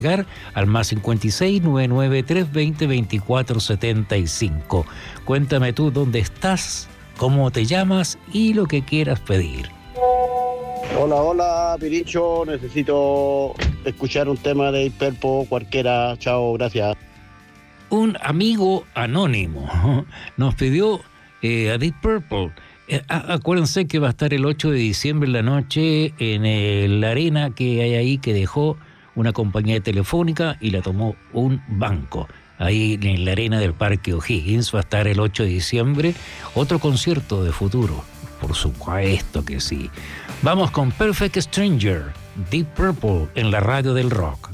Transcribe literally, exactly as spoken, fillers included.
al más cincuenta y seis, novecientos noventa y tres, veinte, veinticuatro, setenta y cinco. Cuéntame tú dónde estás, cómo te llamas y lo que quieras pedir. Hola, hola, Pirincho. Necesito escuchar un tema de Deep Purple, cualquiera. Chao, gracias. Un amigo anónimo nos pidió eh, a Deep Purple. Eh, acuérdense que va a estar el ocho de diciembre en la noche en el, la arena que hay ahí, que dejó una compañía telefónica y la tomó un banco. Ahí en la arena del Parque O'Higgins va a estar el ocho de diciembre otro concierto de Futuro. Por supuesto que sí. Vamos con Perfect Stranger, Deep Purple en la radio del rock.